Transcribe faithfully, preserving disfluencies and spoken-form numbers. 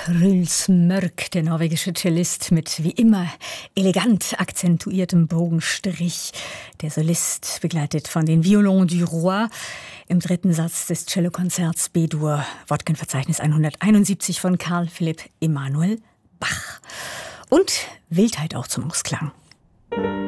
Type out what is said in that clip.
Truls Mørk, der norwegische Cellist mit wie immer elegant akzentuiertem Bogenstrich. Der Solist, begleitet von den Violons du Roi, im dritten Satz des Cellokonzerts B-Dur, Wortgenverzeichnis hunderteinundsiebzig von Carl Philipp Emanuel Bach. Und Wildheit auch zum Ausklang.